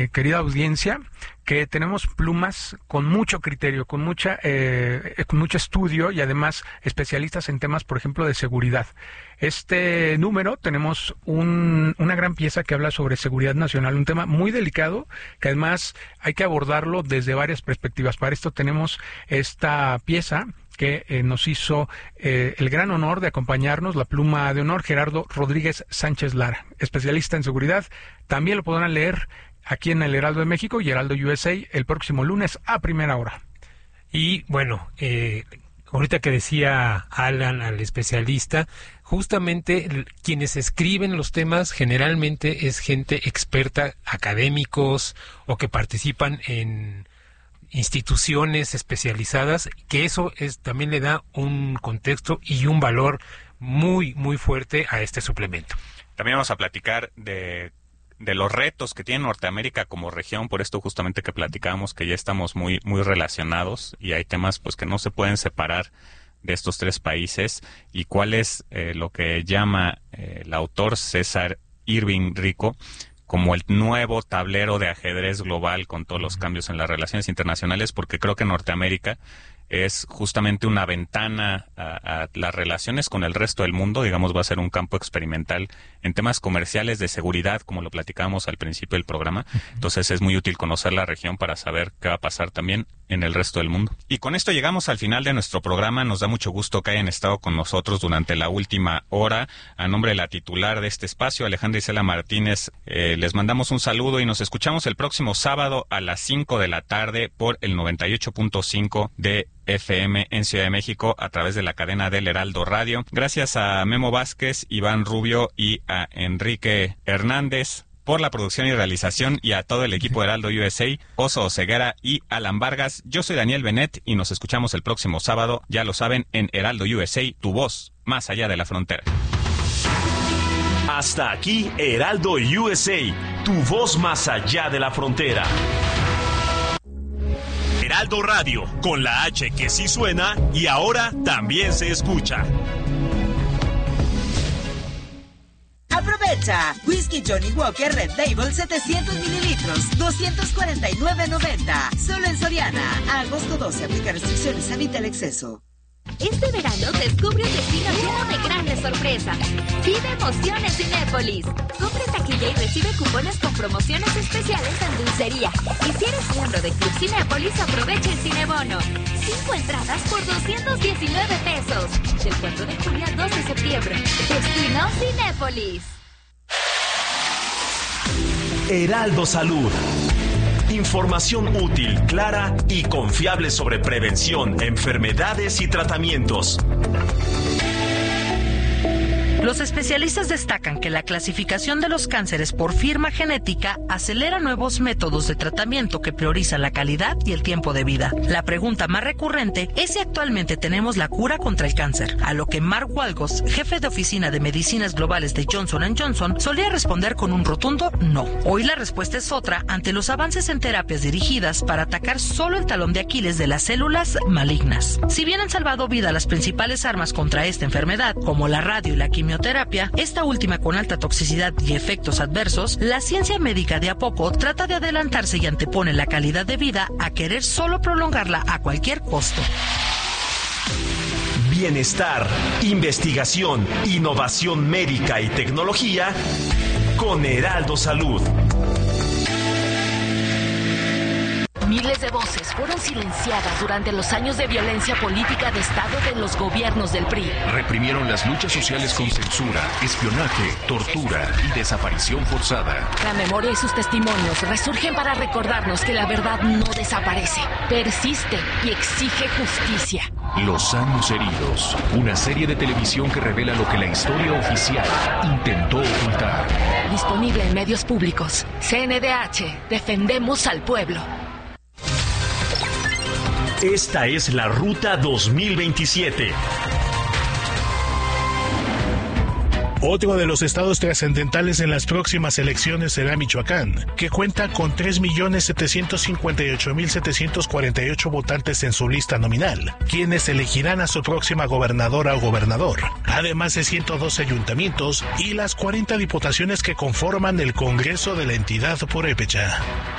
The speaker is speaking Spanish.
querida audiencia, que tenemos plumas con mucho criterio, con mucho estudio y además especialistas en temas, por ejemplo, de seguridad. Este número tenemos una gran pieza que habla sobre seguridad nacional, un tema muy delicado que además hay que abordarlo desde varias perspectivas. Para esto tenemos esta pieza que nos hizo el gran honor de acompañarnos, la pluma de honor, Gerardo Rodríguez Sánchez Lara, especialista en seguridad. También lo podrán leer aquí en el Heraldo de México y Heraldo USA el próximo lunes a primera hora. Y bueno, ahorita que decía Alan, al especialista, justamente quienes escriben los temas generalmente es gente experta, académicos o que participan en instituciones especializadas, que eso también le da un contexto y un valor muy, muy fuerte a este suplemento. También vamos a platicar de los retos que tiene Norteamérica como región, por esto justamente que platicábamos que ya estamos muy, muy relacionados y hay temas pues que no se pueden separar de estos tres países, y cuál es lo que llama el autor César Irving Rico como el nuevo tablero de ajedrez global con todos los cambios en las relaciones internacionales, porque creo que Norteamérica es justamente una ventana a las relaciones con el resto del mundo. Digamos, va a ser un campo experimental en temas comerciales, de seguridad, como lo platicábamos al principio del programa. Entonces es muy útil conocer la región para saber qué va a pasar también en el resto del mundo. Y con esto llegamos al final de nuestro programa. Nos da mucho gusto que hayan estado con nosotros durante la última hora. A nombre de la titular de este espacio, Alejandra Isela Martínez, les mandamos un saludo y nos escuchamos el próximo sábado a las 5 de la tarde por el 98.5 de FM en Ciudad de México a través de la cadena del Heraldo Radio. Gracias a Memo Vázquez, Iván Rubio y a Enrique Hernández por la producción y realización, y a todo el equipo de Heraldo USA, Oso Oseguera y Alan Vargas. Yo soy Daniel Benet y nos escuchamos el próximo sábado, ya lo saben, en Heraldo USA, tu voz más allá de la frontera. Hasta aquí Heraldo USA, tu voz más allá de la frontera. Heraldo Radio, con la H que sí suena y ahora también se escucha. Aprovecha. Whisky Johnny Walker Red Label 700 mililitros, 249.90. Solo en Soriana. A agosto 12. Aplica restricciones. Evita el exceso. Este verano descubre un destino lleno de grandes sorpresas. Vive emoción en Cinépolis. Compra taquilla y recibe cupones con promociones especiales en dulcería. Y si eres miembro de Club Cinépolis, aprovecha el Cinebono. 5 entradas por 219 pesos. Del 4 de julio al 2 de septiembre. Destino Cinépolis. Heraldo Salud. Información útil, clara y confiable sobre prevención, enfermedades y tratamientos. Los especialistas destacan que la clasificación de los cánceres por firma genética acelera nuevos métodos de tratamiento que priorizan la calidad y el tiempo de vida. La pregunta más recurrente es si actualmente tenemos la cura contra el cáncer, a lo que Mark Walgos, jefe de oficina de medicinas globales de Johnson & Johnson, solía responder con un rotundo no. Hoy la respuesta es otra ante los avances en terapias dirigidas para atacar solo el talón de Aquiles de las células malignas. Si bien han salvado vida las principales armas contra esta enfermedad, como la radio y la quimioterapia, esta última con alta toxicidad y efectos adversos, la ciencia médica de a poco trata de adelantarse y antepone la calidad de vida a querer solo prolongarla a cualquier costo. Bienestar, investigación, innovación médica y tecnología con Heraldo Salud. Miles de voces fueron silenciadas durante los años de violencia política de Estado de los gobiernos del PRI. Reprimieron las luchas sociales con censura, espionaje, tortura y desaparición forzada. La memoria y sus testimonios resurgen para recordarnos que la verdad no desaparece, persiste y exige justicia. Los años heridos, una serie de televisión que revela lo que la historia oficial intentó ocultar. Disponible en medios públicos. CNDH, defendemos al pueblo. Esta es la Ruta 2027. Otro de los estados trascendentales en las próximas elecciones será Michoacán, que cuenta con 3.758.748 votantes en su lista nominal, quienes elegirán a su próxima gobernadora o gobernador, además de 112 ayuntamientos y las 40 diputaciones que conforman el Congreso de la entidad purépecha.